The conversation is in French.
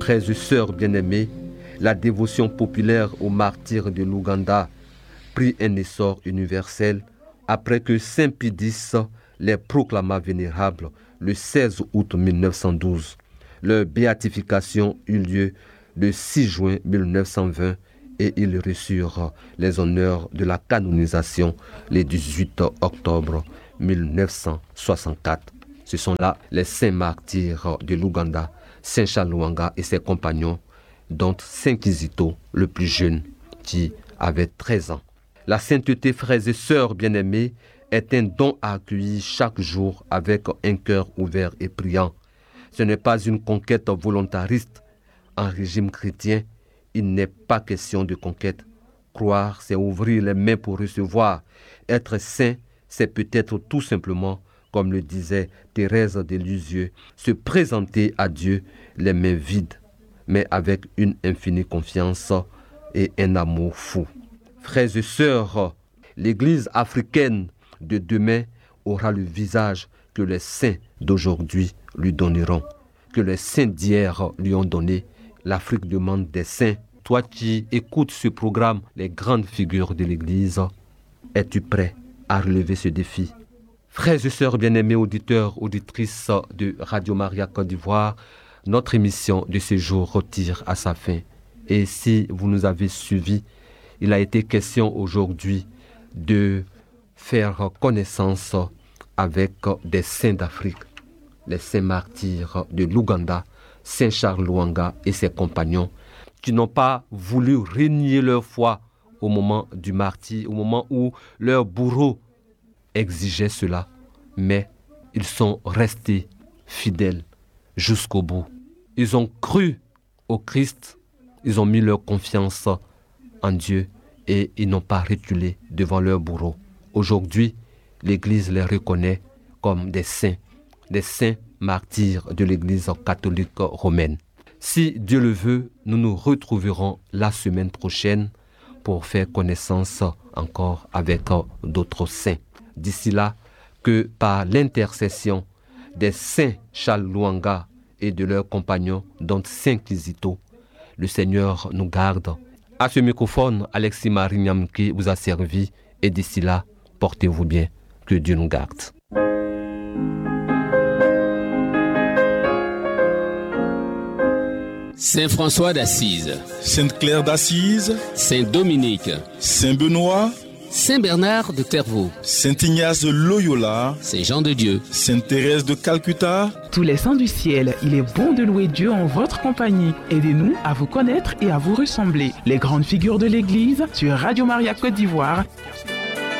Frères et sœurs bien-aimés, la dévotion populaire aux martyrs de l'Ouganda prit un essor universel après que Saint Pie X les proclama vénérables le 16 août 1912. Leur béatification eut lieu le 6 juin 1920 et ils reçurent les honneurs de la canonisation le 18 octobre 1964. Ce sont là les saints martyrs de l'Ouganda, Saint Charles Lwanga et ses compagnons, dont Saint Kizito, le plus jeune, qui avait 13 ans. La sainteté, frères et sœurs bien-aimés, est un don à accueillir chaque jour avec un cœur ouvert et priant. Ce n'est pas une conquête volontariste. En régime chrétien, il n'est pas question de conquête. Croire, c'est ouvrir les mains pour recevoir. Être saint, c'est peut-être tout simplement, comme le disait Thérèse de Lisieux, se présenter à Dieu les mains vides, mais avec une infinie confiance et un amour fou. Frères et sœurs, l'Église africaine de demain aura le visage que les saints d'aujourd'hui lui donneront, que les saints d'hier lui ont donné. L'Afrique demande des saints. Toi qui écoutes ce programme, les grandes figures de l'Église, es-tu prêt à relever ce défi? Frères et sœurs bien-aimés auditeurs, auditrices de Radio Maria Côte d'Ivoire, notre émission de ce jour tire à sa fin. Et si vous nous avez suivis, il a été question aujourd'hui de faire connaissance avec des saints d'Afrique, les saints martyrs de l'Ouganda, Saint Charles Lwanga et ses compagnons, qui n'ont pas voulu renier leur foi au moment du martyre, au moment où leur bourreau exigeait cela, mais ils sont restés fidèles jusqu'au bout. Ils ont cru au Christ, ils ont mis leur confiance en Dieu et ils n'ont pas reculé devant leur bourreau. Aujourd'hui, l'Église les reconnaît comme des saints martyrs de l'Église catholique romaine. Si Dieu le veut, nous nous retrouverons la semaine prochaine pour faire connaissance encore avec d'autres saints. D'ici là, que par l'intercession des saints Charles Lwanga et de leurs compagnons, dont Saint Kizito, le Seigneur nous garde. À ce microphone, Alexis Marignamki vous a servi et d'ici là, portez-vous bien. Que Dieu nous garde. Saint François d'Assise, Sainte Claire d'Assise, Saint Dominique, Saint Benoît, Saint Bernard de Clairvaux, Saint Ignace de Loyola, Saint Jean de Dieu, Sainte Thérèse de Calcutta. Tous les saints du ciel, il est bon de louer Dieu en votre compagnie. Aidez-nous à vous connaître et à vous ressembler. Les grandes figures de l'Église sur Radio Maria Côte d'Ivoire.